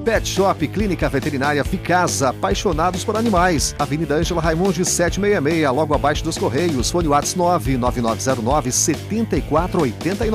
Pet Shop Clínica Veterinária Ficasa, apaixonados por animais. Avenida Ângela Raimundi 766, logo abaixo dos Correios. Fone WhatsApp 99909 7489.